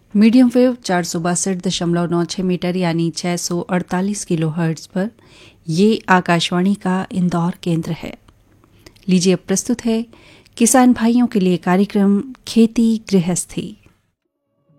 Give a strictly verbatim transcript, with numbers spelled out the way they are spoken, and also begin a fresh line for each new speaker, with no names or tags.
Medium wave चार सौ बासठ दशमलव नौ छः मीटर यानी छः सौ अड़तालीस किलो हर्ट्ज पर ये आकाशवाणी का इंदौर केंद्र है। लीजिए अब प्रस्तुत है किसान भाइयों के लिए कार्यक्रम खेती गृहस्थी।